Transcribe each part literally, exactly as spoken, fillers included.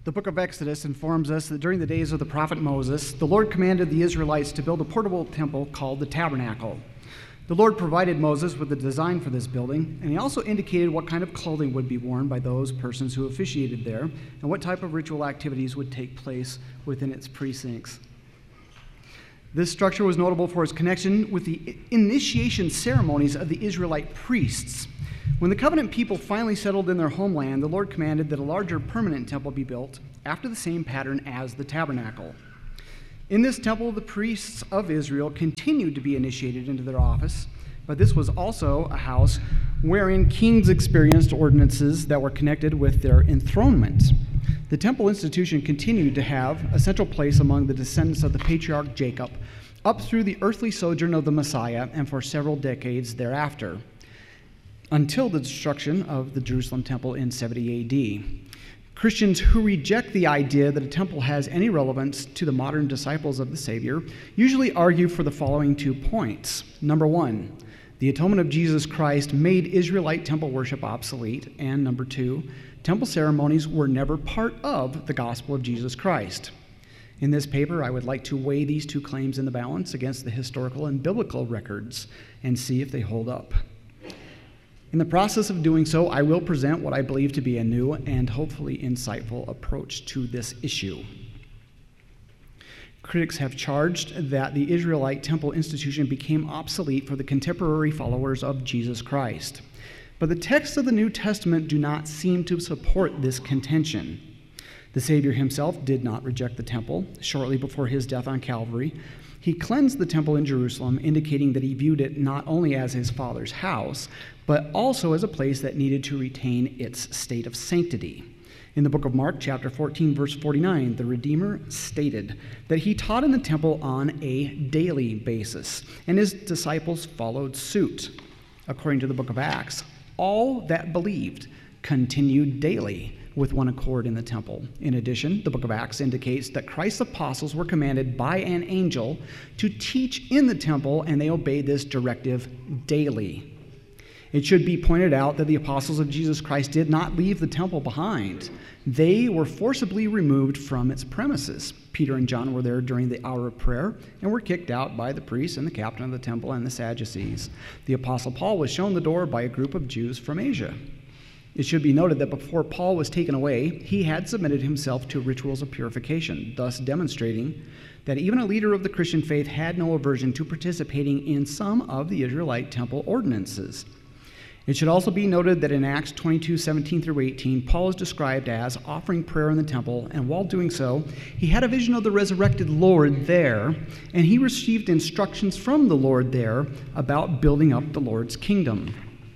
The book of Exodus informs us that during the days of the prophet Moses, the Lord commanded the Israelites to build a portable temple called the tabernacle. The Lord provided Moses with the design for this building, and he also indicated what kind of clothing would be worn by those persons who officiated there, and what type of ritual activities would take place within its precincts. This structure was notable for its connection with the initiation ceremonies of the Israelite priests. When the covenant people finally settled in their homeland, the Lord commanded that a larger permanent temple be built after the same pattern as the tabernacle. In this temple, the priests of Israel continued to be initiated into their office, but this was also a house wherein kings experienced ordinances that were connected with their enthronement. The temple institution continued to have a central place among the descendants of the patriarch Jacob up through the earthly sojourn of the Messiah and for several decades thereafter, until the destruction of the Jerusalem temple in seventy A D. Christians who reject the idea that a temple has any relevance to the modern disciples of the Savior usually argue for the following two points. Number one, the atonement of Jesus Christ made Israelite temple worship obsolete. And number two, temple ceremonies were never part of the gospel of Jesus Christ. In this paper, I would like to weigh these two claims in the balance against the historical and biblical records and see if they hold up. In the process of doing so, I will present what I believe to be a new and hopefully insightful approach to this issue. Critics have charged that the Israelite temple institution became obsolete for the contemporary followers of Jesus Christ. But the texts of the New Testament do not seem to support this contention. The Savior himself did not reject the temple. Shortly before his death on Calvary, he cleansed the temple in Jerusalem, indicating that he viewed it not only as his Father's house, but also as a place that needed to retain its state of sanctity. In the book of Mark, chapter fourteen, verse forty-nine, the Redeemer stated that he taught in the temple on a daily basis, and his disciples followed suit. According to the book of Acts, all that believed continued daily with one accord in the temple. In addition, the book of Acts indicates that Christ's apostles were commanded by an angel to teach in the temple, and they obeyed this directive daily. It should be pointed out that the apostles of Jesus Christ did not leave the temple behind. They were forcibly removed from its premises. Peter and John were there during the hour of prayer and were kicked out by the priests and the captain of the temple and the Sadducees. The apostle Paul was shown the door by a group of Jews from Asia. It should be noted that before Paul was taken away, he had submitted himself to rituals of purification, thus demonstrating that even a leader of the Christian faith had no aversion to participating in some of the Israelite temple ordinances. It should also be noted that in Acts twenty-two, seventeen through eighteen, Paul is described as offering prayer in the temple, and while doing so, he had a vision of the resurrected Lord there, and he received instructions from the Lord there about building up the Lord's kingdom.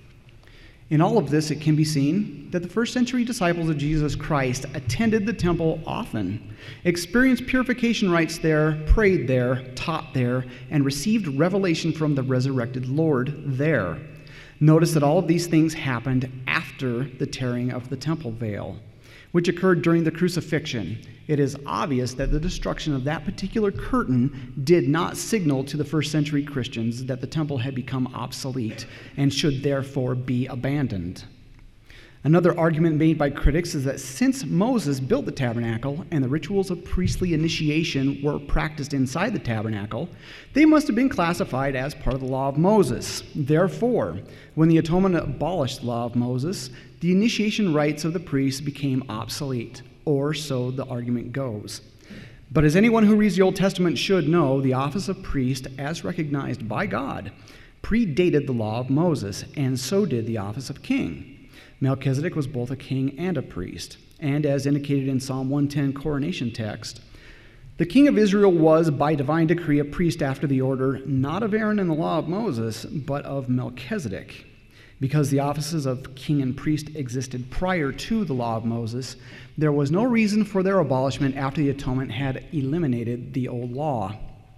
In all of this, it can be seen that the first century disciples of Jesus Christ attended the temple often, experienced purification rites there, prayed there, taught there, and received revelation from the resurrected Lord there. Notice that all of these things happened after the tearing of the temple veil, which occurred during the crucifixion. It is obvious that the destruction of that particular curtain did not signal to the first century Christians that the temple had become obsolete and should therefore be abandoned. Another argument made by critics is that since Moses built the tabernacle and the rituals of priestly initiation were practiced inside the tabernacle, they must have been classified as part of the law of Moses. Therefore, when the atonement abolished the law of Moses, the initiation rites of the priests became obsolete, or so the argument goes. But as anyone who reads the Old Testament should know, the office of priest, as recognized by God, predated the law of Moses, and so did the office of king. Melchizedek was both a king and a priest, and as indicated in Psalm one ten coronation text, the king of Israel was, by divine decree, a priest after the order not of Aaron in the law of Moses, but of Melchizedek. Because the offices of king and priest existed prior to the law of Moses, there was no reason for their abolishment after the atonement had eliminated the old law.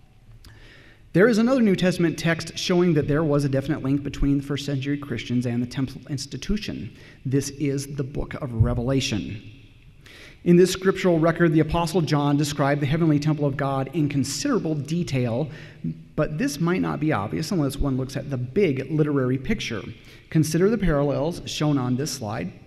There is another New Testament text showing that there was a definite link between the first century Christians and the temple institution. This is the book of Revelation. In this scriptural record, the Apostle John described the heavenly temple of God in considerable detail, but this might not be obvious unless one looks at the big literary picture. Consider the parallels shown on this slide.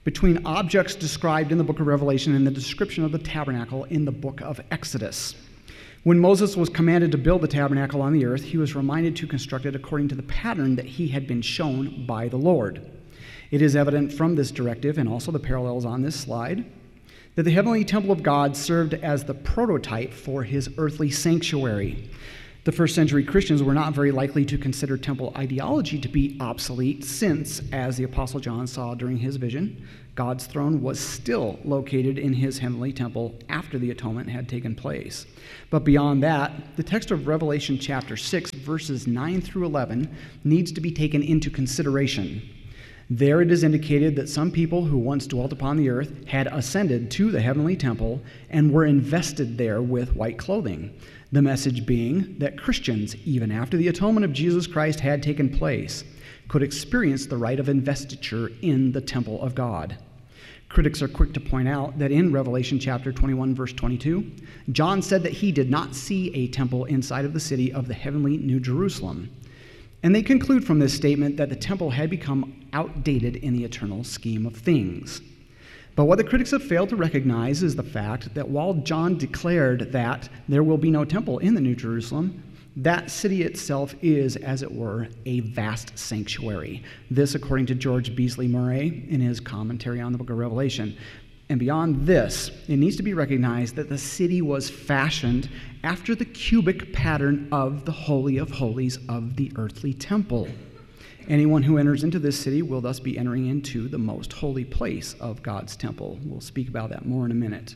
between objects described in the book of Revelation and the description of the tabernacle in the book of Exodus. When Moses was commanded to build the tabernacle on the earth, he was reminded to construct it according to the pattern that he had been shown by the Lord. It is evident from this directive, and also the parallels on this slide, that the heavenly temple of God served as the prototype for his earthly sanctuary. The first century Christians were not very likely to consider temple ideology to be obsolete since, as the Apostle John saw during his vision, God's throne was still located in his heavenly temple after the atonement had taken place. But beyond that, the text of Revelation chapter six, verses nine through eleven, needs to be taken into consideration. There it is indicated that some people who once dwelt upon the earth had ascended to the heavenly temple and were invested there with white clothing. The message being that Christians, even after the atonement of Jesus Christ had taken place, could experience the right of investiture in the temple of God. Critics are quick to point out that in Revelation chapter twenty-one, verse twenty-two, John said that he did not see a temple inside of the city of the heavenly New Jerusalem. And they conclude from this statement that the temple had become outdated in the eternal scheme of things. But what the critics have failed to recognize is the fact that while John declared that there will be no temple in the New Jerusalem, that city itself is, as it were, a vast sanctuary. This, according to George Beasley Murray in his commentary on the book of Revelation. And beyond this, it needs to be recognized that the city was fashioned after the cubic pattern of the Holy of Holies of the earthly temple. Anyone who enters into this city will thus be entering into the most holy place of God's temple. We'll speak about that more in a minute.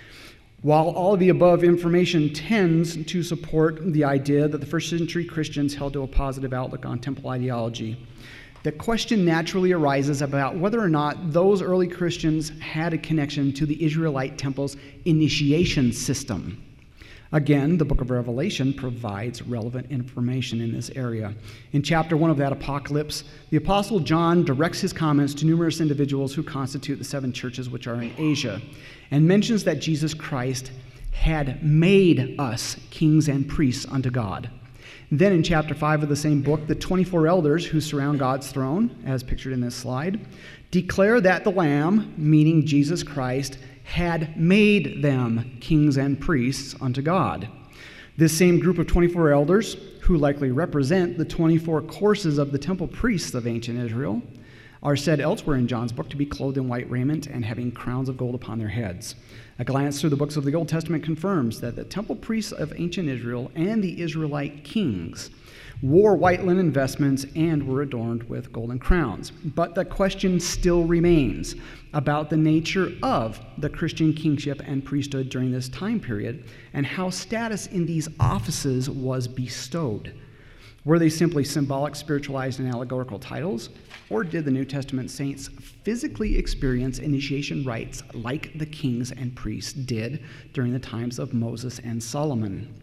While all of the above information tends to support the idea that the first century Christians held to a positive outlook on temple ideology, the question naturally arises about whether or not those early Christians had a connection to the Israelite temple's initiation system. Again, the book of Revelation provides relevant information in this area. In chapter one of that apocalypse, the Apostle John directs his comments to numerous individuals who constitute the seven churches which are in Asia, and mentions that Jesus Christ had made us kings and priests unto God. Then in chapter five of the same book, the twenty-four elders who surround God's throne, as pictured in this slide, declare that the Lamb, meaning Jesus Christ, had made them kings and priests unto God. This same group of twenty-four elders, who likely represent the twenty-four courses of the temple priests of ancient Israel, are said elsewhere in John's book to be clothed in white raiment and having crowns of gold upon their heads. A glance through the books of the Old Testament confirms that the temple priests of ancient Israel and the Israelite kings wore white linen vestments and were adorned with golden crowns. But the question still remains about the nature of the Christian kingship and priesthood during this time period and how status in these offices was bestowed. Were they simply symbolic, spiritualized, and allegorical titles, or did the New Testament saints physically experience initiation rites like the kings and priests did during the times of Moses and Solomon?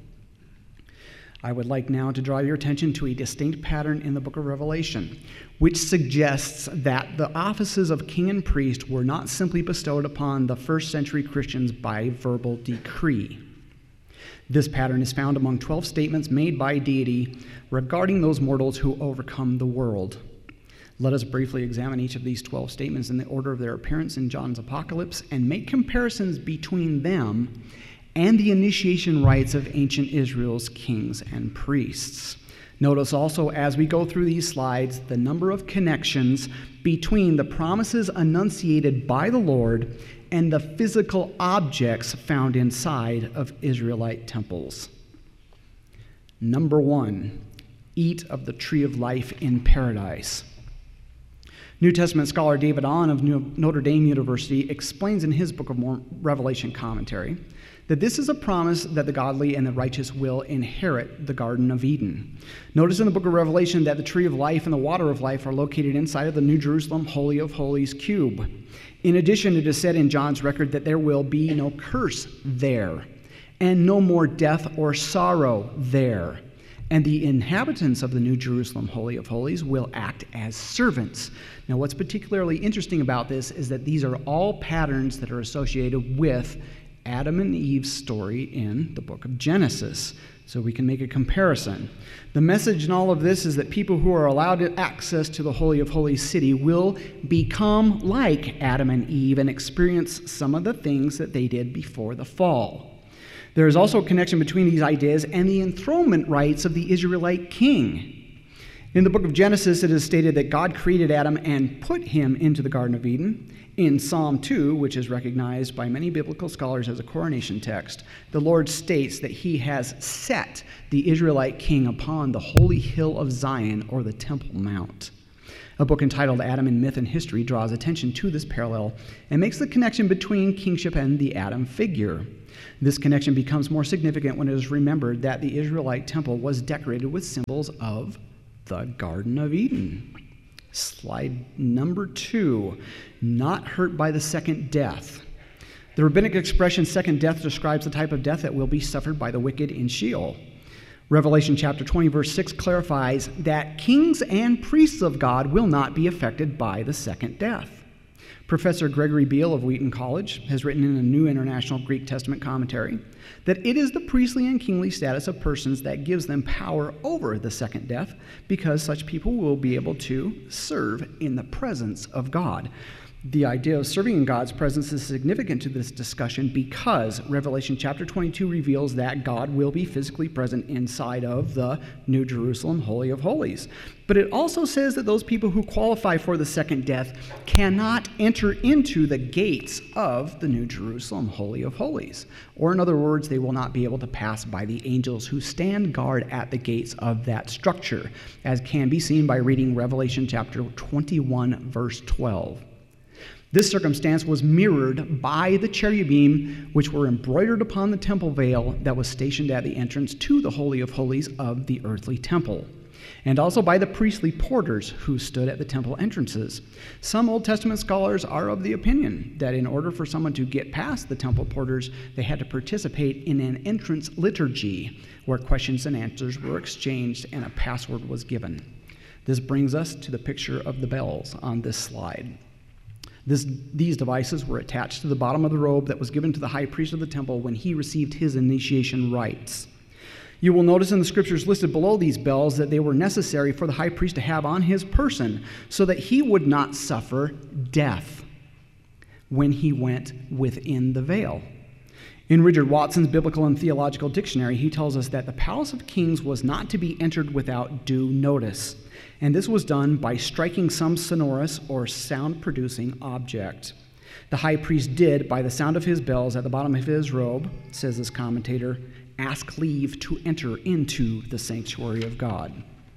I would like now to draw your attention to a distinct pattern in the book of Revelation, which suggests that the offices of king and priest were not simply bestowed upon the first century Christians by verbal decree. This pattern is found among twelve statements made by deity regarding those mortals who overcome the world. Let us briefly examine each of these twelve statements in the order of their appearance in John's Apocalypse and make comparisons between them and the initiation rites of ancient Israel's kings and priests. Notice also, as we go through these slides, the number of connections between the promises enunciated by the Lord and the physical objects found inside of Israelite temples. Number one, eat of the tree of life in paradise. New Testament scholar David Ahn of Notre Dame University explains in his Book of Revelation commentary that this is a promise that the godly and the righteous will inherit the Garden of Eden. Notice in the book of Revelation that the tree of life and the water of life are located inside of the New Jerusalem Holy of Holies cube. In addition, it is said in John's record that there will be no curse there, and no more death or sorrow there. And the inhabitants of the New Jerusalem Holy of Holies will act as servants. Now, what's particularly interesting about this is that these are all patterns that are associated with Adam and Eve's story in the book of Genesis, so we can make a comparison. The message in all of this is that people who are allowed access to the Holy of Holies city will become like Adam and Eve and experience some of the things that they did before the fall. There is also a connection between these ideas and the enthronement rights of the Israelite king. In the book of Genesis, it is stated that God created Adam and put him into the Garden of Eden. In Psalm two, which is recognized by many biblical scholars as a coronation text, the Lord states that he has set the Israelite king upon the holy hill of Zion, or the Temple Mount. A book entitled Adam in Myth and History draws attention to this parallel and makes the connection between kingship and the Adam figure. This connection becomes more significant when it is remembered that the Israelite temple was decorated with symbols of the Garden of Eden. Slide number two, not hurt by the second death. The rabbinic expression second death describes the type of death that will be suffered by the wicked in Sheol. Revelation chapter twenty, verse six clarifies that kings and priests of God will not be affected by the second death. Professor Gregory Beale of Wheaton College has written in a New International Greek Testament commentary that it is the priestly and kingly status of persons that gives them power over the second death, because such people will be able to serve in the presence of God. The idea of serving in God's presence is significant to this discussion because Revelation chapter twenty-two reveals that God will be physically present inside of the New Jerusalem, Holy of Holies. But it also says that those people who qualify for the second death cannot enter into the gates of the New Jerusalem, Holy of Holies. Or in other words, they will not be able to pass by the angels who stand guard at the gates of that structure, as can be seen by reading Revelation chapter twenty-one, verse twelve. This circumstance was mirrored by the cherubim, which were embroidered upon the temple veil that was stationed at the entrance to the Holy of Holies of the earthly temple, and also by the priestly porters who stood at the temple entrances. Some Old Testament scholars are of the opinion that in order for someone to get past the temple porters, they had to participate in an entrance liturgy where questions and answers were exchanged and a password was given. This brings us to the picture of the bells on this slide. This, these devices were attached to the bottom of the robe that was given to the high priest of the temple when he received his initiation rites. You will notice in the scriptures listed below these bells that they were necessary for the high priest to have on his person so that he would not suffer death when he went within the veil. In Richard Watson's Biblical and Theological Dictionary, he tells us that the palace of kings was not to be entered without due notice, and this was done by striking some sonorous or sound-producing object. The high priest did, by the sound of his bells at the bottom of his robe, says this commentator, ask leave to enter into the sanctuary of God.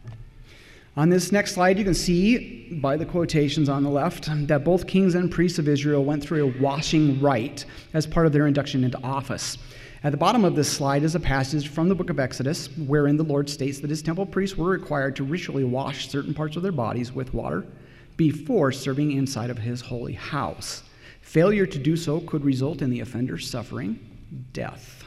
On this next slide, you can see, by the quotations on the left, that both kings and priests of Israel went through a washing rite as part of their induction into office. At the bottom of this slide is a passage from the book of Exodus, wherein the Lord states that his temple priests were required to ritually wash certain parts of their bodies with water before serving inside of his holy house. Failure to do so could result in the offender suffering death.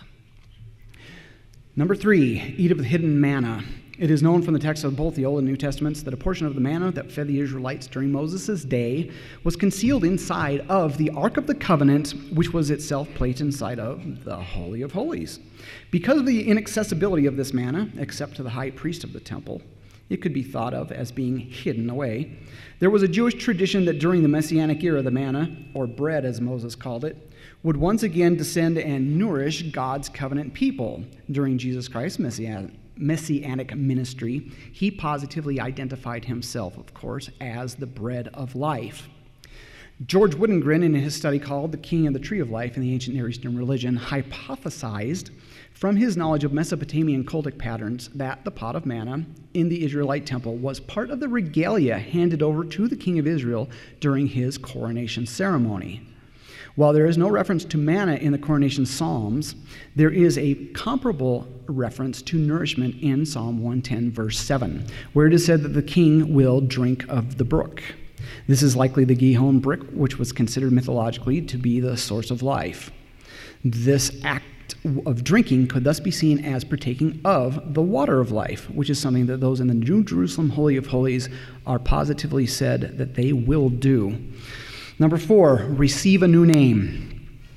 Number three, eat of the hidden manna. It is known from the text of both the Old and New Testaments that a portion of the manna that fed the Israelites during Moses' day was concealed inside of the Ark of the Covenant, which was itself placed inside of the Holy of Holies. Because of the inaccessibility of this manna, except to the high priest of the temple, it could be thought of as being hidden away. There was a Jewish tradition that during the Messianic era, the manna, or bread as Moses called it, would once again descend and nourish God's covenant people. During Jesus Christ's Messianic messianic ministry, he positively identified himself, of course, as the bread of life. George Woodengren, in his study called The King and the Tree of Life in the Ancient Near Eastern Religion, hypothesized from his knowledge of Mesopotamian cultic patterns that the pot of manna in the Israelite temple was part of the regalia handed over to the king of Israel during his coronation ceremony. While there is no reference to manna in the coronation psalms, there is a comparable reference to nourishment in Psalm one ten, verse seven, where it is said that the king will drink of the brook. This is likely the Gihon brook, which was considered mythologically to be the source of life. This act of drinking could thus be seen as partaking of the water of life, which is something that those in the New Jerusalem Holy of Holies are positively said that they will do. Number four, receive a new name.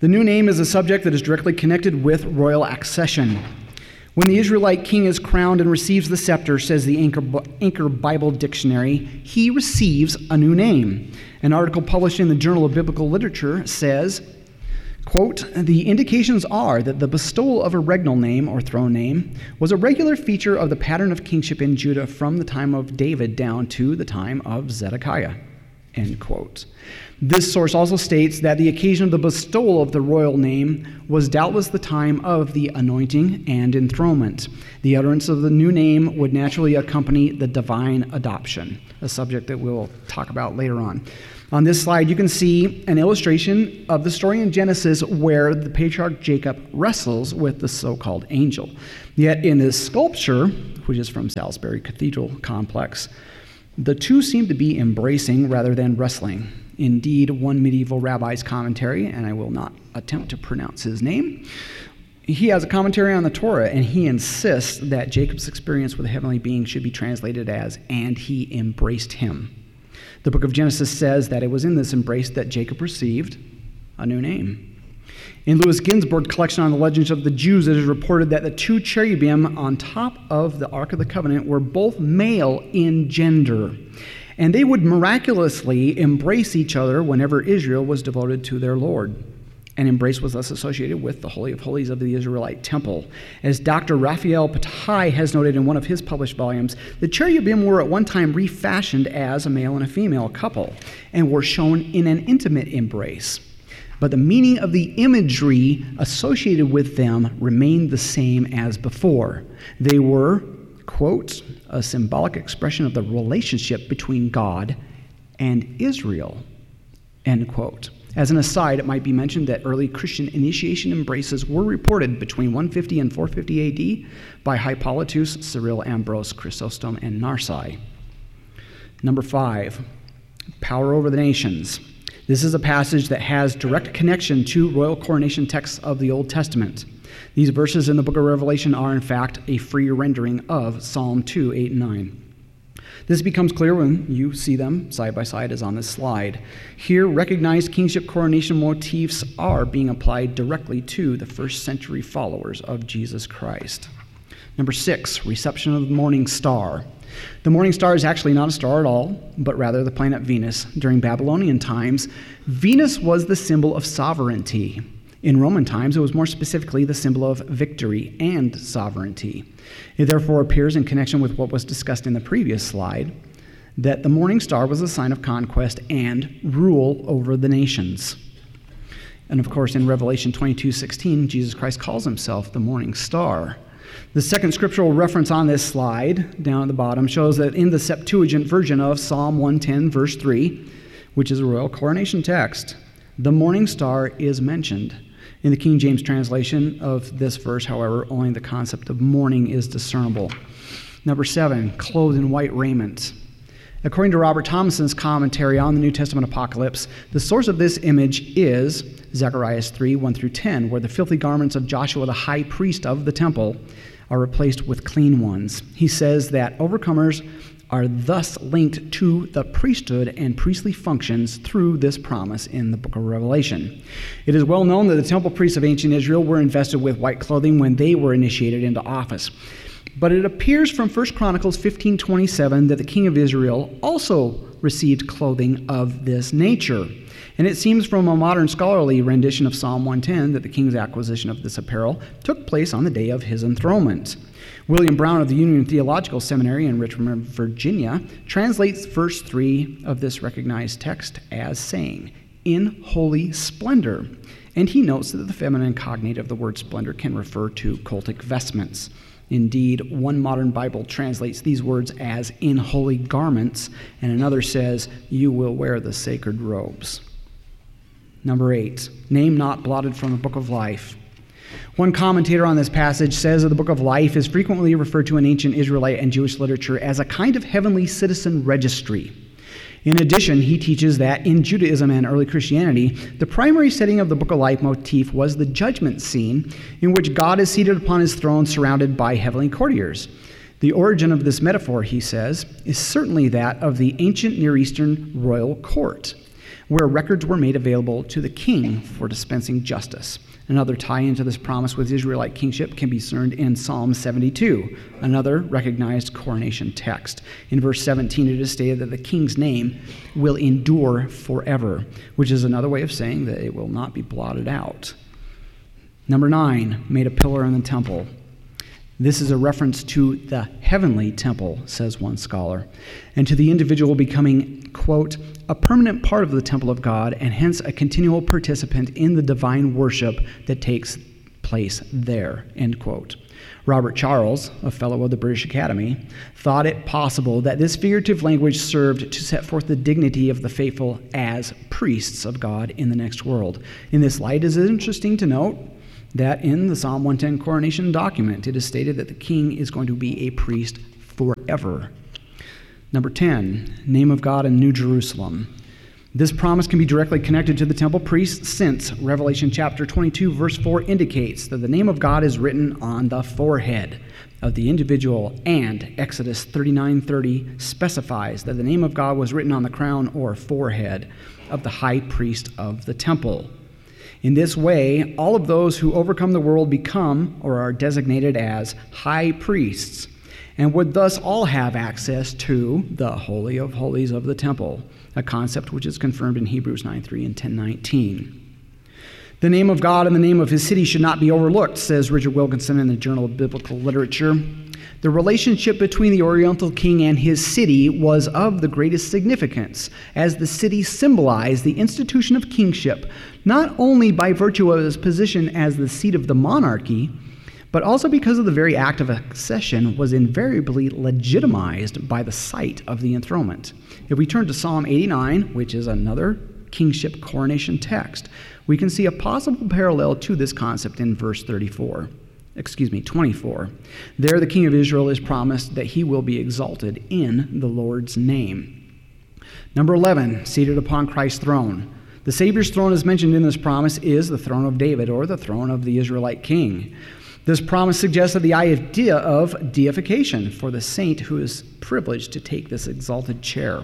The new name is a subject that is directly connected with royal accession. When the Israelite king is crowned and receives the scepter, says the Anchor, Anchor Bible Dictionary, he receives a new name. An article published in the Journal of Biblical Literature says, quote, the indications are that the bestowal of a regnal name or throne name was a regular feature of the pattern of kingship in Judah from the time of David down to the time of Zedekiah, end quote. This source also states that the occasion of the bestowal of the royal name was doubtless the time of the anointing and enthronement. The utterance of the new name would naturally accompany the divine adoption, a subject that we'll talk about later on. On this slide, you can see an illustration of the story in Genesis where the patriarch Jacob wrestles with the so-called angel. Yet in this sculpture, which is from Salisbury Cathedral Complex, the two seem to be embracing rather than wrestling. Indeed, one medieval rabbi's commentary, and I will not attempt to pronounce his name, he has a commentary on the Torah, and he insists that Jacob's experience with a heavenly being should be translated as, and he embraced him. The book of Genesis says that it was in this embrace that Jacob received a new name. In Louis Ginsburg's collection on the legends of the Jews, it is reported that the two cherubim on top of the Ark of the Covenant were both male in gender, and they would miraculously embrace each other whenever Israel was devoted to their Lord. An embrace was thus associated with the Holy of Holies of the Israelite temple. As Doctor Raphael Patai has noted in one of his published volumes, the cherubim were at one time refashioned as a male and a female couple and were shown in an intimate embrace. But the meaning of the imagery associated with them remained the same as before. They were, quote, a symbolic expression of the relationship between God and Israel, end quote. As an aside, it might be mentioned that early Christian initiation embraces were reported between one fifty and four fifty A D by Hippolytus, Cyril, Ambrose, Chrysostom, and Narsi. Number five, power over the nations. This is a passage that has direct connection to royal coronation texts of the Old Testament. These verses in the book of Revelation are, in fact, a free rendering of Psalm two, eight, and nine. This becomes clear when you see them side by side as on this slide. Here, recognized kingship coronation motifs are being applied directly to the first century followers of Jesus Christ. Number six, reception of the morning star. The morning star is actually not a star at all, but rather the planet Venus. During Babylonian times, Venus was the symbol of sovereignty. In Roman times, it was more specifically the symbol of victory and sovereignty. It therefore appears in connection with what was discussed in the previous slide, that the morning star was a sign of conquest and rule over the nations. And of course, in Revelation twenty-two sixteen, Jesus Christ calls himself the morning star. The second scriptural reference on this slide, down at the bottom, shows that in the Septuagint version of Psalm one ten, verse three, which is a royal coronation text, the morning star is mentioned. In the King James translation of this verse, however, only the concept of morning is discernible. Number seven, clothed in white raiment. According to Robert Thomason's commentary on the New Testament Apocalypse, the source of this image is Zechariah three, one through ten, where the filthy garments of Joshua, the high priest of the temple, are replaced with clean ones. He says that overcomers are thus linked to the priesthood and priestly functions through this promise in the book of Revelation. It is well known that the temple priests of ancient Israel were invested with white clothing when they were initiated into office. But it appears from First Chronicles fifteen twenty-seven that the king of Israel also received clothing of this nature. And it seems from a modern scholarly rendition of Psalm one ten that the king's acquisition of this apparel took place on the day of his enthronement. William Brown of the Union Theological Seminary in Richmond, Virginia, translates verse three of this recognized text as saying, in holy splendor. And he notes that the feminine cognate of the word splendor can refer to cultic vestments. Indeed, one modern Bible translates these words as in holy garments, and another says, you will wear the sacred robes. Number eight, name not blotted from the book of life. One commentator on this passage says that the book of life is frequently referred to in ancient Israelite and Jewish literature as a kind of heavenly citizen registry. In addition, he teaches that in Judaism and early Christianity, the primary setting of the book of life motif was the judgment scene in which God is seated upon his throne surrounded by heavenly courtiers. The origin of this metaphor, he says, is certainly that of the ancient Near Eastern royal court. where records were made available to the king for dispensing justice. Another tie-in to this promise with Israelite kingship can be discerned in Psalm seventy-two, another recognized coronation text. In verse seventeen, it is stated that the king's name will endure forever, which is another way of saying that it will not be blotted out. Number nine, made a pillar in the temple. This is a reference to the heavenly temple, says one scholar, and to the individual becoming, quote, a permanent part of the temple of God, and hence a continual participant in the divine worship that takes place there, end quote. Robert Charles, a fellow of the British Academy, thought it possible that this figurative language served to set forth the dignity of the faithful as priests of God in the next world. In this light, it is interesting to note that in the Psalm one ten coronation document, it is stated that the king is going to be a priest forever. Number ten, name of God in New Jerusalem. This promise can be directly connected to the temple priests, since Revelation chapter twenty-two, verse four indicates that the name of God is written on the forehead of the individual, and Exodus thirty-nine thirty specifies that the name of God was written on the crown or forehead of the high priest of the temple. In this way, all of those who overcome the world become or are designated as high priests, and would thus all have access to the Holy of Holies of the temple, a concept which is confirmed in Hebrews nine three and ten nineteen. The name of God and the name of his city should not be overlooked, says Richard Wilkinson in the Journal of Biblical Literature. The relationship between the Oriental king and his city was of the greatest significance, as the city symbolized the institution of kingship, not only by virtue of its position as the seat of the monarchy, but also because of the very act of accession was invariably legitimized by the site of the enthronement. If we turn to Psalm eighty-nine, which is another kingship coronation text, we can see a possible parallel to this concept in verse thirty-four. Excuse me, twenty-four. There the king of Israel is promised that he will be exalted in the Lord's name. Number eleven, seated upon Christ's throne. The Savior's throne, as mentioned in this promise, is the throne of David, or the throne of the Israelite king. This promise suggested the idea of deification for the saint who is privileged to take this exalted chair.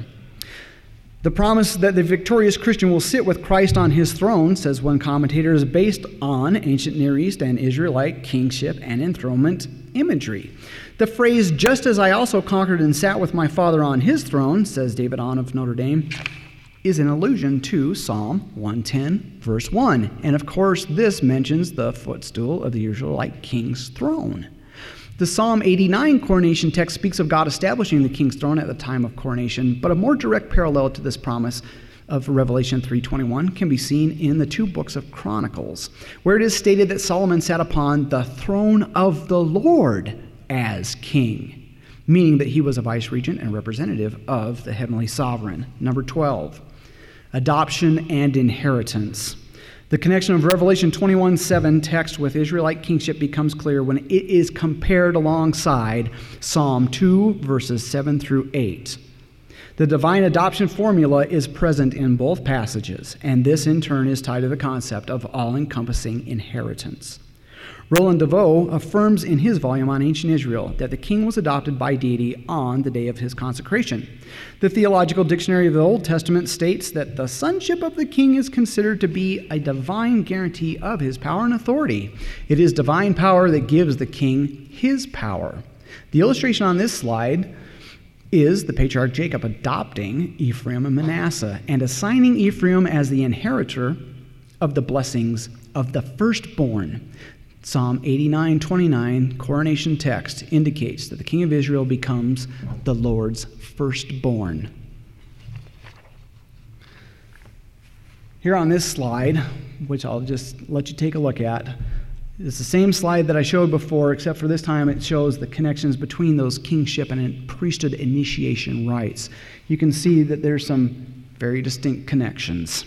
The promise that the victorious Christian will sit with Christ on his throne, says one commentator, is based on ancient Near East and Israelite kingship and enthronement imagery. The phrase, just as I also conquered and sat with my Father on his throne, says David Ahn of Notre Dame, is an allusion to Psalm one ten, verse one. And of course, this mentions the footstool of the Israelite king's throne. The Psalm eighty-nine coronation text speaks of God establishing the king's throne at the time of coronation, but a more direct parallel to this promise of Revelation three twenty-one can be seen in the two books of Chronicles, where it is stated that Solomon sat upon the throne of the Lord as king, meaning that he was a vice-regent and representative of the heavenly sovereign. Number twelve, adoption and inheritance. The connection of Revelation twenty-one seven text with Israelite kingship becomes clear when it is compared alongside Psalm two, verses seven through eight. The divine adoption formula is present in both passages, and this in turn is tied to the concept of all-encompassing inheritance. Roland DeVoe affirms in his volume on ancient Israel that the king was adopted by deity on the day of his consecration. The Theological Dictionary of the Old Testament states that the sonship of the king is considered to be a divine guarantee of his power and authority. It is divine power that gives the king his power. The illustration on this slide is the patriarch Jacob adopting Ephraim and Manasseh and assigning Ephraim as the inheritor of the blessings of the firstborn. Psalm eighty-nine twenty-nine, coronation text, indicates that the king of Israel becomes the Lord's firstborn. Here on this slide, which I'll just let you take a look at, it's the same slide that I showed before, except for this time it shows the connections between those kingship and priesthood initiation rites. You can see that there's some very distinct connections.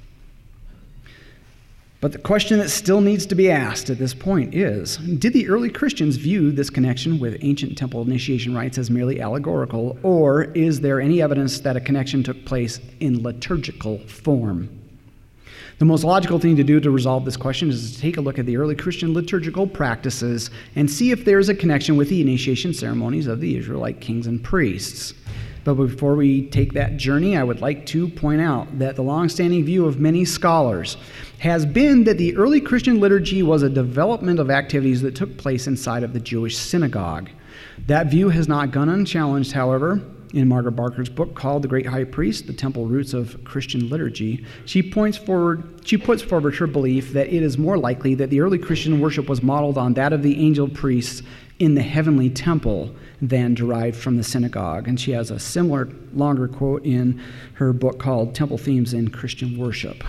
But the question that still needs to be asked at this point is, did the early Christians view this connection with ancient temple initiation rites as merely allegorical, or is there any evidence that a connection took place in liturgical form? The most logical thing to do to resolve this question is to take a look at the early Christian liturgical practices and see if there is a connection with the initiation ceremonies of the Israelite kings and priests. But before we take that journey, I would like to point out that the long-standing view of many scholars has been that the early Christian liturgy was a development of activities that took place inside of the Jewish synagogue. That view has not gone unchallenged, however. In Margaret Barker's book called The Great High Priest, The Temple Roots of Christian Liturgy, she points forward, she puts forward her belief that it is more likely that the early Christian worship was modeled on that of the angel priests in the heavenly temple than derived from the synagogue. And she has a similar longer quote in her book called Temple Themes in Christian Worship.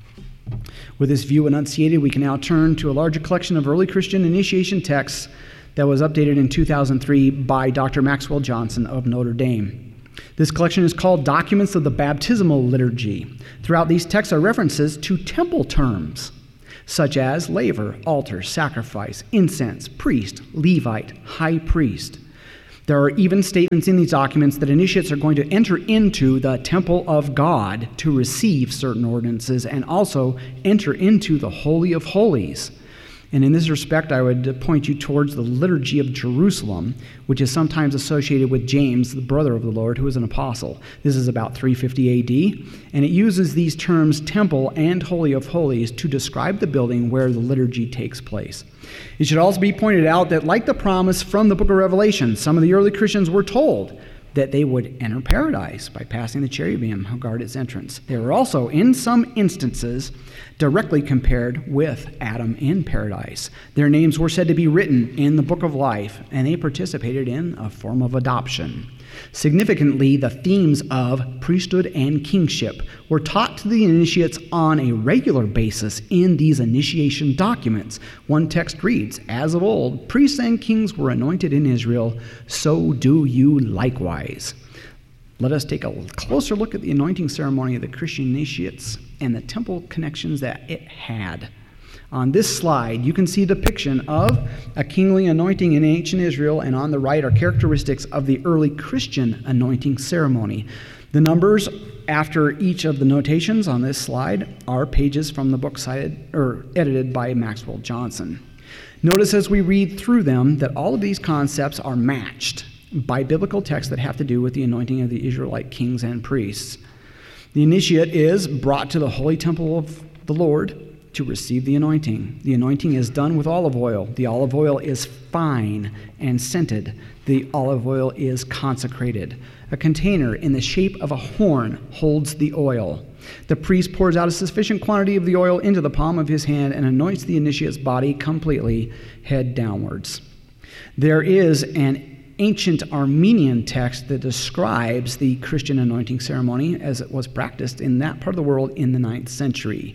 With this view enunciated, we can now turn to a larger collection of early Christian initiation texts that was updated in two thousand three by Doctor Maxwell Johnson of Notre Dame. This collection is called Documents of the Baptismal Liturgy. Throughout these texts are references to temple terms, such as laver, altar, sacrifice, incense, priest, Levite, high priest. There are even statements in these documents that initiates are going to enter into the temple of God to receive certain ordinances and also enter into the Holy of Holies. And in this respect, I would point you towards the Liturgy of Jerusalem, which is sometimes associated with James, the brother of the Lord, who was an apostle. This is about three fifty A D, and it uses these terms temple and Holy of Holies to describe the building where the liturgy takes place. It should also be pointed out that, like the promise from the book of Revelation, some of the early Christians were told that they would enter paradise by passing the cherubim who guard its entrance. They were also, in some instances, directly compared with Adam in paradise. Their names were said to be written in the book of life, and they participated in a form of adoption. Significantly, the themes of priesthood and kingship were taught to the initiates on a regular basis in these initiation documents. One text reads, "As of old, priests and kings were anointed in Israel, so do you likewise." Let us take a closer look at the anointing ceremony of the Christian initiates and the temple connections that it had. On this slide, you can see a depiction of a kingly anointing in ancient Israel, and on the right are characteristics of the early Christian anointing ceremony. The numbers after each of the notations on this slide are pages from the book cited or edited by Maxwell Johnson. Notice as we read through them that all of these concepts are matched by biblical texts that have to do with the anointing of the Israelite kings and priests. The initiate is brought to the holy temple of the Lord to receive the anointing. The anointing is done with olive oil. The olive oil is fine and scented. The olive oil is consecrated. A container in the shape of a horn holds the oil. The priest pours out a sufficient quantity of the oil into the palm of his hand and anoints the initiate's body completely, head downwards. There is an ancient Armenian text that describes the Christian anointing ceremony as it was practiced in that part of the world in the ninth century.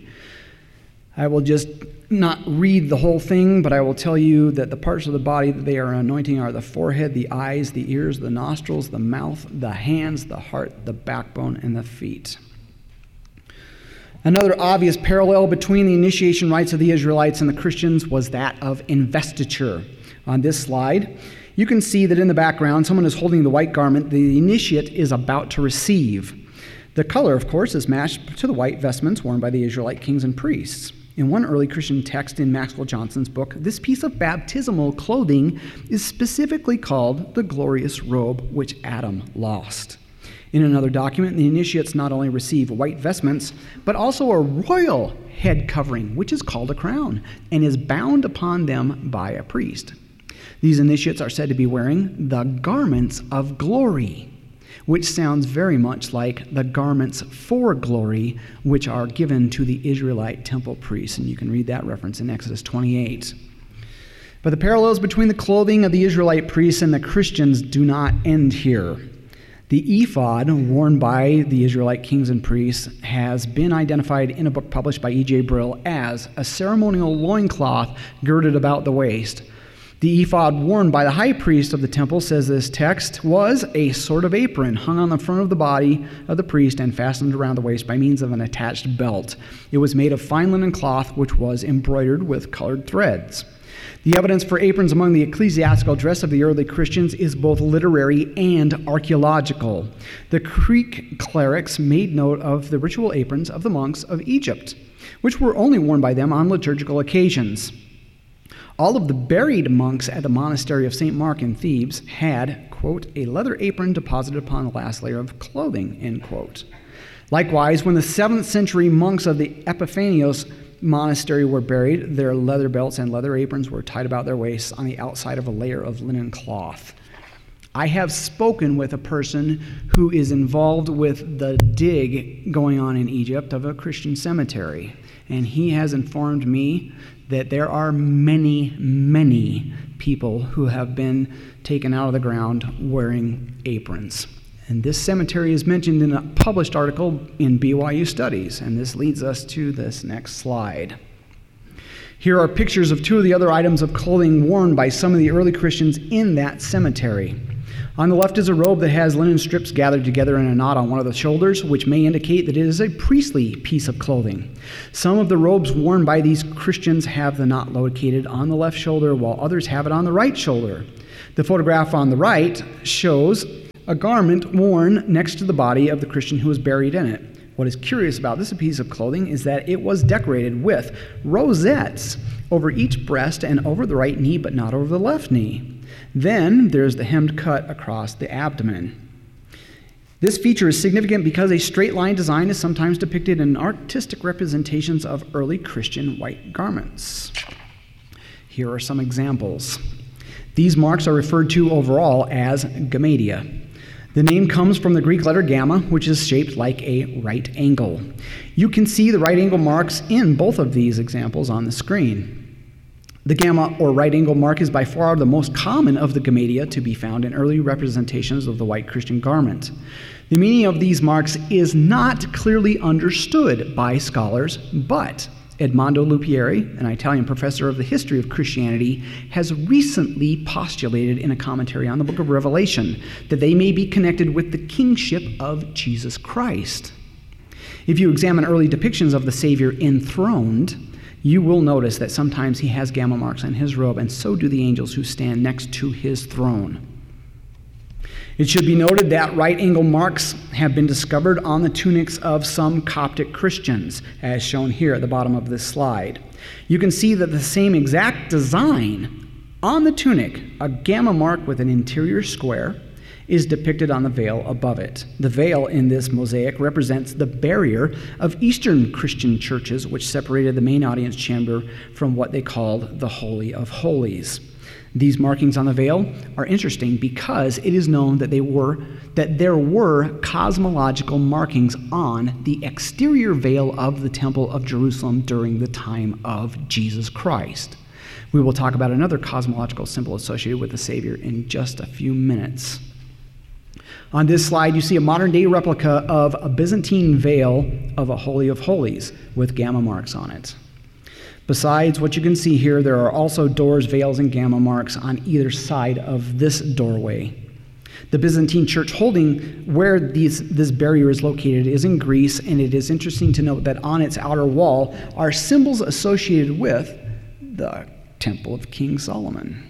I will just not read the whole thing, but I will tell you that the parts of the body that they are anointing are the forehead, the eyes, the ears, the nostrils, the mouth, the hands, the heart, the backbone, and the feet. Another obvious parallel between the initiation rites of the Israelites and the Christians was that of investiture. On this slide, you can see that in the background, someone is holding the white garment the initiate is about to receive. The color, of course, is matched to the white vestments worn by the Israelite kings and priests. In one early Christian text in Maxwell Johnson's book, this piece of baptismal clothing is specifically called the glorious robe which Adam lost. In another document, the initiates not only receive white vestments, but also a royal head covering, which is called a crown, and is bound upon them by a priest. These initiates are said to be wearing the garments of glory, which sounds very much like the garments for glory, which are given to the Israelite temple priests. And you can read that reference in Exodus twenty-eight. But the parallels between the clothing of the Israelite priests and the Christians do not end here. The ephod worn by the Israelite kings and priests has been identified in a book published by E J Brill as a ceremonial loincloth girded about the waist. The ephod worn by the high priest of the temple, says this text, was a sort of apron hung on the front of the body of the priest and fastened around the waist by means of an attached belt. It was made of fine linen cloth, which was embroidered with colored threads. The evidence for aprons among the ecclesiastical dress of the early Christians is both literary and archaeological. The Greek clerics made note of the ritual aprons of the monks of Egypt, which were only worn by them on liturgical occasions. All of the buried monks at the monastery of Saint Mark in Thebes had, quote, a leather apron deposited upon the last layer of clothing, end quote. Likewise, when the seventh century monks of the Epiphanios monastery were buried, their leather belts and leather aprons were tied about their waists on the outside of a layer of linen cloth. I have spoken with a person who is involved with the dig going on in Egypt of a Christian cemetery, and he has informed me that there are many, many people who have been taken out of the ground wearing aprons. And this cemetery is mentioned in a published article in B Y U Studies, and this leads us to this next slide. Here are pictures of two of the other items of clothing worn by some of the early Christians in that cemetery. On the left is a robe that has linen strips gathered together in a knot on one of the shoulders, which may indicate that it is a priestly piece of clothing. Some of the robes worn by these Christians have the knot located on the left shoulder, while others have it on the right shoulder. The photograph on the right shows a garment worn next to the body of the Christian who was buried in it. What is curious about this piece of clothing is that it was decorated with rosettes over each breast and over the right knee, but not over the left knee. Then there's the hemmed cut across the abdomen. This feature is significant because a straight line design is sometimes depicted in artistic representations of early Christian white garments. Here are some examples. These marks are referred to overall as gammatia. The name comes from the Greek letter gamma, which is shaped like a right angle. You can see the right angle marks in both of these examples on the screen. The gamma or right angle mark is by far the most common of the gammatia to be found in early representations of the white Christian garment. The meaning of these marks is not clearly understood by scholars, but Edmondo Lupieri, an Italian professor of the history of Christianity, has recently postulated in a commentary on the book of Revelation that they may be connected with the kingship of Jesus Christ. If you examine early depictions of the Savior enthroned, you will notice that sometimes he has gamma marks on his robe, and so do the angels who stand next to his throne. It should be noted that right angle marks have been discovered on the tunics of some Coptic Christians, as shown here at the bottom of this slide. You can see that the same exact design on the tunic, a gamma mark with an interior square, is depicted on the veil above it. The veil in this mosaic represents the barrier of Eastern Christian churches, which separated the main audience chamber from what they called the Holy of Holies. These markings on the veil are interesting because it is known that they were that there were cosmological markings on the exterior veil of the Temple of Jerusalem during the time of Jesus Christ. We will talk about another cosmological symbol associated with the Savior in just a few minutes. On this slide, you see a modern-day replica of a Byzantine veil of a Holy of Holies with gamma marks on it. Besides what you can see here, there are also doors, veils, and gamma marks on either side of this doorway. The Byzantine church holding where these, this barrier is located is in Greece, and it is interesting to note that on its outer wall are symbols associated with the Temple of King Solomon.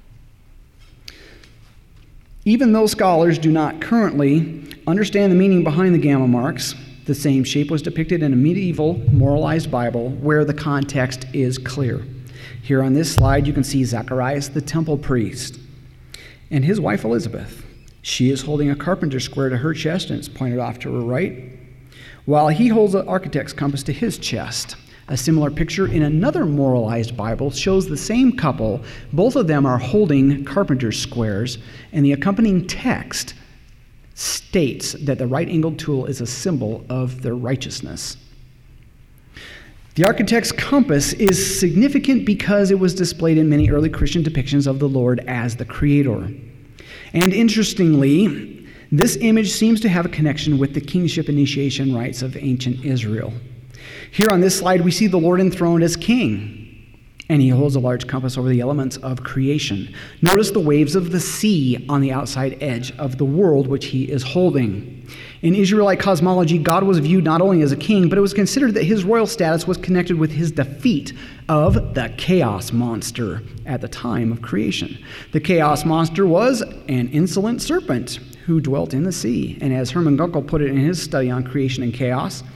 Even though scholars do not currently understand the meaning behind the gamma marks, the same shape was depicted in a medieval moralized Bible where the context is clear. Here on this slide, you can see Zacharias, the temple priest, and his wife Elizabeth. She is holding a carpenter's square to her chest, and it's pointed off to her right, while he holds an architect's compass to his chest. A similar picture in another moralized Bible shows the same couple. Both of them are holding carpenter's squares, and the accompanying text states that the right-angled tool is a symbol of their righteousness. The architect's compass is significant because it was displayed in many early Christian depictions of the Lord as the Creator. And interestingly, this image seems to have a connection with the kingship initiation rites of ancient Israel. Here on this slide, we see the Lord enthroned as king, and he holds a large compass over the elements of creation. Notice the waves of the sea on the outside edge of the world which he is holding. In Israelite cosmology, God was viewed not only as a king, but it was considered that his royal status was connected with his defeat of the chaos monster at the time of creation. The chaos monster was an insolent serpent who dwelt in the sea. And as Hermann Gunkel put it in his study on creation and chaos,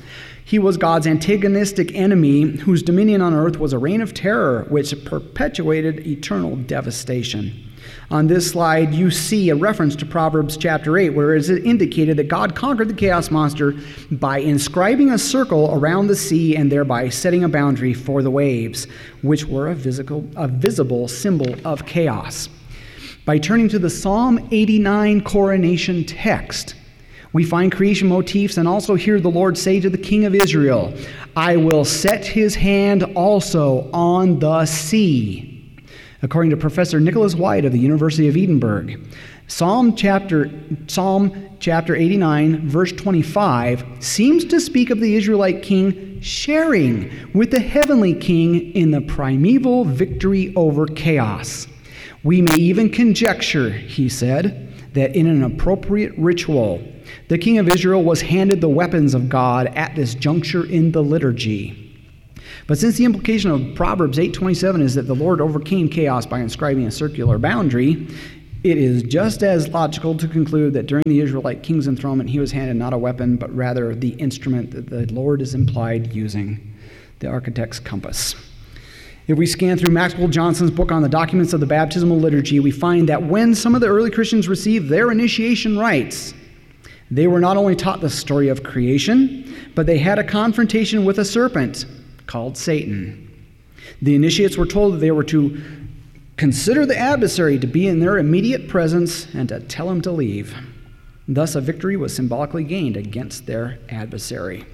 He was God's antagonistic enemy whose dominion on earth was a reign of terror which perpetuated eternal devastation. On this slide, you see a reference to Proverbs chapter eight, where it is indicated that God conquered the chaos monster by inscribing a circle around the sea and thereby setting a boundary for the waves, which were a visible, a visible symbol of chaos. By turning to the Psalm eighty-nine coronation text, we find creation motifs and also hear the Lord say to the King of Israel, "I will set his hand also on the sea." According to Professor Nicholas White of the University of Edinburgh, Psalm chapter, Psalm chapter eighty-nine, verse twenty-five, seems to speak of the Israelite king sharing with the heavenly king in the primeval victory over chaos. We may even conjecture, he said, that in an appropriate ritual, the king of Israel was handed the weapons of God at this juncture in the liturgy. But since the implication of Proverbs eight twenty-seven is that the Lord overcame chaos by inscribing a circular boundary, it is just as logical to conclude that during the Israelite king's enthronement, he was handed not a weapon, but rather the instrument that the Lord is implied using, the architect's compass. If we scan through Maxwell Johnson's book on the documents of the baptismal liturgy, we find that when some of the early Christians received their initiation rites, they were not only taught the story of creation, but they had a confrontation with a serpent called Satan. The initiates were told that they were to consider the adversary to be in their immediate presence and to tell him to leave. Thus, a victory was symbolically gained against their adversary.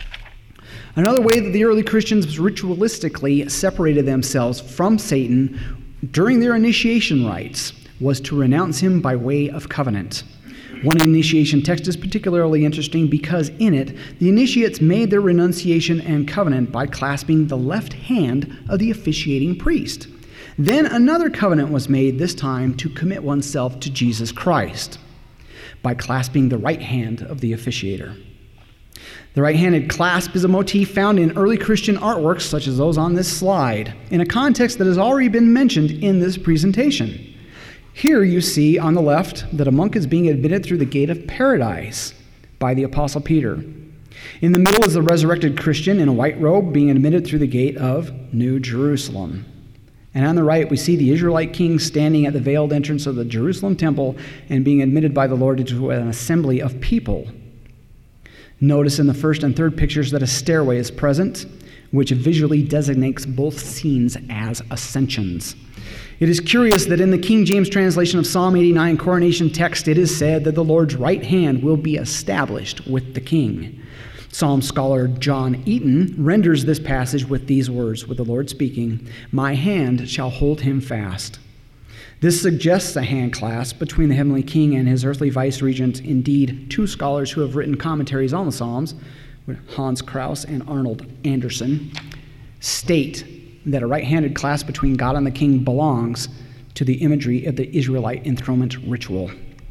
Another way that the early Christians ritualistically separated themselves from Satan during their initiation rites was to renounce him by way of covenant. One initiation text is particularly interesting because in it, the initiates made their renunciation and covenant by clasping the left hand of the officiating priest. Then another covenant was made, this time to commit oneself to Jesus Christ, by clasping the right hand of the officiator. The right-handed clasp is a motif found in early Christian artworks, such as those on this slide, in a context that has already been mentioned in this presentation. Here you see on the left that a monk is being admitted through the gate of paradise by the Apostle Peter. In the middle is the resurrected Christian in a white robe being admitted through the gate of New Jerusalem. And on the right, we see the Israelite king standing at the veiled entrance of the Jerusalem temple and being admitted by the Lord into an assembly of people. Notice in the first and third pictures that a stairway is present, which visually designates both scenes as ascensions. It is curious that in the King James translation of Psalm eighty-nine coronation text, it is said that the Lord's right hand will be established with the king. Psalm scholar John Eaton renders this passage with these words, with the Lord speaking, "My hand shall hold him fast." This suggests a hand clasp between the heavenly king and his earthly vice-regent. Indeed, two scholars who have written commentaries on the Psalms, Hans Kraus and Arnold Anderson, state that a right-handed clasp between God and the king belongs to the imagery of the Israelite enthronement ritual.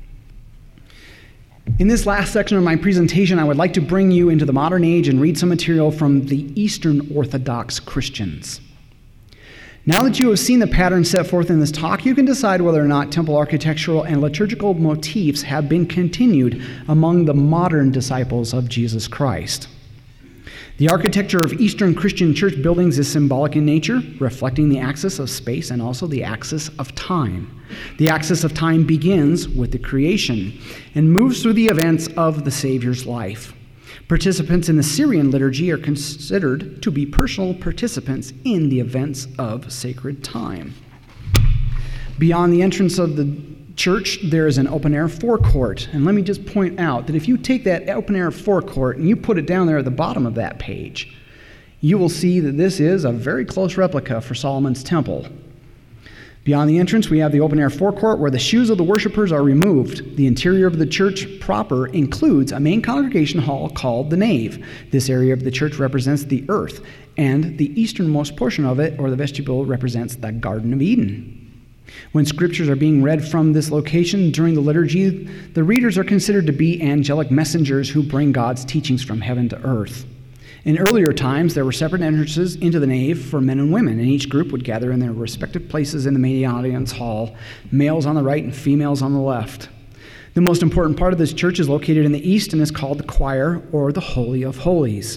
In this last section of my presentation, I would like to bring you into the modern age and read some material from the Eastern Orthodox Christians. Now that you have seen the pattern set forth in this talk, you can decide whether or not temple architectural and liturgical motifs have been continued among the modern disciples of Jesus Christ. The architecture of Eastern Christian church buildings is symbolic in nature, reflecting the axis of space and also the axis of time. The axis of time begins with the creation and moves through the events of the Savior's life. Participants in the Syrian liturgy are considered to be personal participants in the events of sacred time. Beyond the entrance of the church, there is an open-air forecourt. And let me just point out that if you take that open-air forecourt and you put it down there at the bottom of that page, you will see that this is a very close replica for Solomon's temple. Beyond the entrance, we have the open-air forecourt where the shoes of the worshipers are removed. The interior of the church proper includes a main congregation hall called the nave. This area of the church represents the earth, and the easternmost portion of it, or the vestibule, represents the Garden of Eden. When scriptures are being read from this location during the liturgy, the readers are considered to be angelic messengers who bring God's teachings from heaven to earth. In earlier times, there were separate entrances into the nave for men and women, and each group would gather in their respective places in the main audience hall, males on the right and females on the left. The most important part of this church is located in the east and is called the choir, or the Holy of Holies.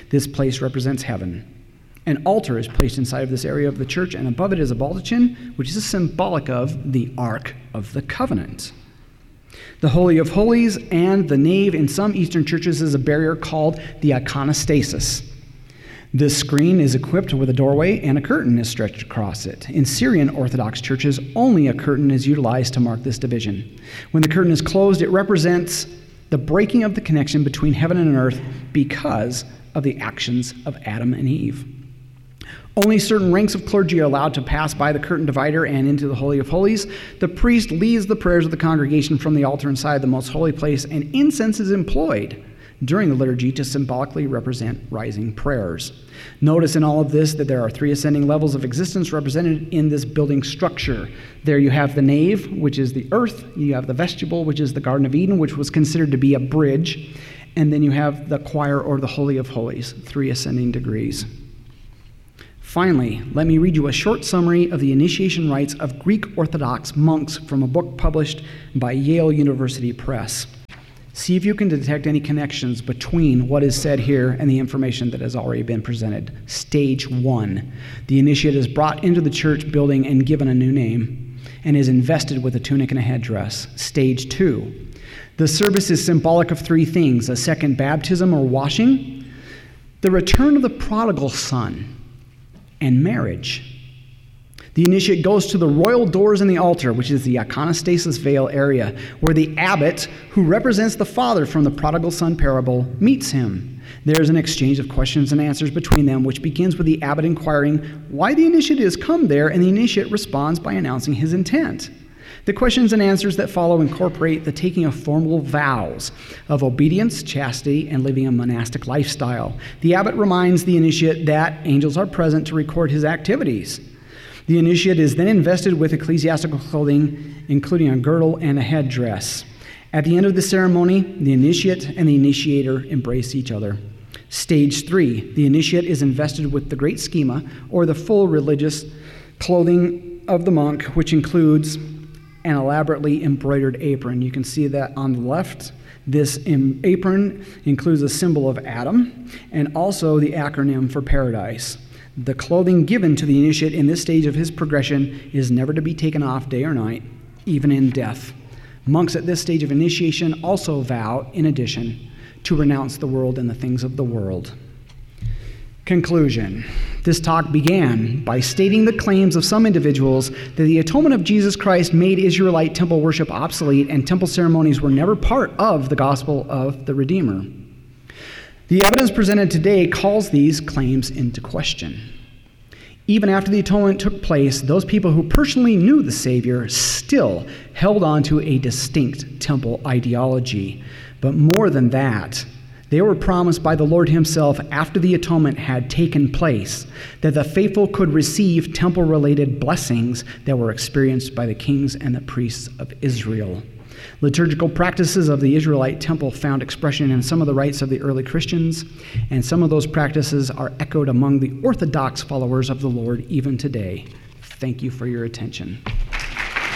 This place represents heaven. An altar is placed inside of this area of the church, and above it is a baldachin, which is symbolic of the Ark of the Covenant. The Holy of Holies and the nave in some Eastern churches is a barrier called the iconostasis. This screen is equipped with a doorway, and a curtain is stretched across it. In Syrian Orthodox churches, only a curtain is utilized to mark this division. When the curtain is closed, it represents the breaking of the connection between heaven and earth because of the actions of Adam and Eve. Only certain ranks of clergy are allowed to pass by the curtain divider and into the Holy of Holies. The priest leads the prayers of the congregation from the altar inside the most holy place, and incense is employed during the liturgy to symbolically represent rising prayers. Notice in all of this that there are three ascending levels of existence represented in this building structure. There you have the nave, which is the earth. You have the vestibule, which is the Garden of Eden, which was considered to be a bridge. And then you have the choir or the Holy of Holies, three ascending degrees. Finally, let me read you a short summary of the initiation rites of Greek Orthodox monks from a book published by Yale University Press. See if you can detect any connections between what is said here and the information that has already been presented. Stage one. The initiate is brought into the church building and given a new name and is invested with a tunic and a headdress. Stage two. The service is symbolic of three things: a second baptism or washing, the return of the prodigal son, and marriage. The initiate goes to the royal doors in the altar, which is the iconostasis veil area, where the abbot, who represents the father from the prodigal son parable, meets him. There is an exchange of questions and answers between them, which begins with the abbot inquiring why the initiate has come there, and the initiate responds by announcing his intent. The questions and answers that follow incorporate the taking of formal vows of obedience, chastity, and living a monastic lifestyle. The abbot reminds the initiate that angels are present to record his activities. The initiate is then invested with ecclesiastical clothing, including a girdle and a headdress. At the end of the ceremony, the initiate and the initiator embrace each other. Stage three, the initiate is invested with the great schema, or the full religious clothing of the monk, which includes an elaborately embroidered apron. You can see that on the left. This apron includes a symbol of Adam and also the acronym for paradise. The clothing given to the initiate in this stage of his progression is never to be taken off day or night, even in death. Monks at this stage of initiation also vow, in addition, to renounce the world and the things of the world. Conclusion. This talk began by stating the claims of some individuals that the atonement of Jesus Christ made Israelite temple worship obsolete and temple ceremonies were never part of the gospel of the Redeemer. The evidence presented today calls these claims into question. Even after the atonement took place, those people who personally knew the Savior still held on to a distinct temple ideology. But more than that, they were promised by the Lord himself after the atonement had taken place that the faithful could receive temple-related blessings that were experienced by the kings and the priests of Israel. Liturgical practices of the Israelite temple found expression in some of the rites of the early Christians, and some of those practices are echoed among the Orthodox followers of the Lord even today. Thank you for your attention.